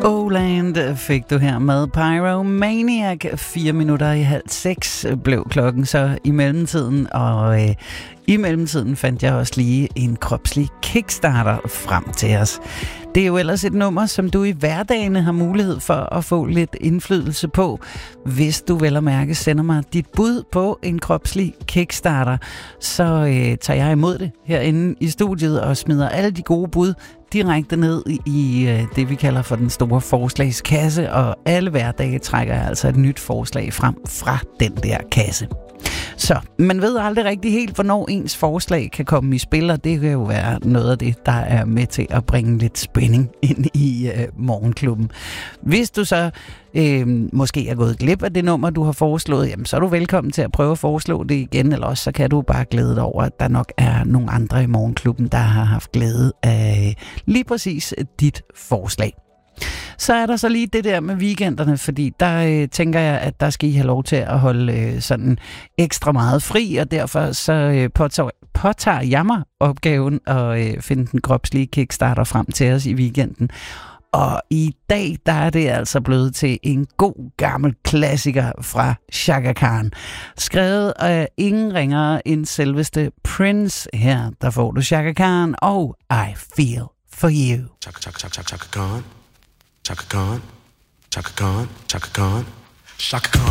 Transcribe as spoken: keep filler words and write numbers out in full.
Oland fik du her med Pyromaniac. Fire minutter i halv seks blev klokken så i mellemtiden, og øh, i mellemtiden fandt jeg også lige en kropslig kickstarter frem til os. Det er jo ellers et nummer, som du i hverdagen har mulighed for at få lidt indflydelse på, hvis du vel at mærke sender mig dit bud på en kropslig kickstarter. Så øh, tager jeg imod det herinde i studiet og smider alle de gode bud direkte ned i øh, det, vi kalder for den store forslagskasse, og alle hverdage trækker jeg altså et nyt forslag frem fra den der kasse. Så man ved aldrig rigtig helt, hvornår ens forslag kan komme i spil, og det kan jo være noget af det, der er med til at bringe lidt spænding ind i øh, morgenklubben. Hvis du så øh, måske er gået glip af det nummer, du har foreslået, jamen, så er du velkommen til at prøve at foreslå det igen, eller også så kan du bare glæde dig over, at der nok er nogle andre i morgenklubben, der har haft glæde af lige præcis dit forslag. Så er der så lige det der med weekenderne, fordi der øh, tænker jeg, at der skal I have lov til at holde øh, sådan ekstra meget fri, og derfor så øh, påtager, påtager jeg mig opgaven at øh, finde den kropslige kickstarter frem til os i weekenden. Og i dag, der er det altså blevet til en god gammel klassiker fra Chaka Khan. Skrevet af ingen ringere end selveste Prince. Her, der får du Chaka Khan og I Feel For You. Chaka, chaka, chaka, chaka, Chaka Khan. Chaka Khan, Chaka Khan, Chaka Khan, Chaka Khan.